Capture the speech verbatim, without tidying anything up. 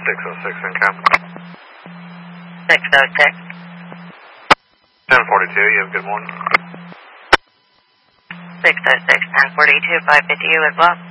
six oh six in Camp. six oh six. ten forty-two, you have a good morning. six oh six, ten forty-two, five fifty, you as well.